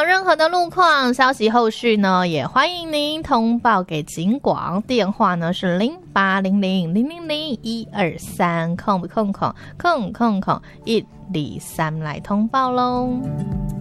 任何的路况消息后续呢，也欢迎您通报给警广，电话呢是0800000123空123来通报咯。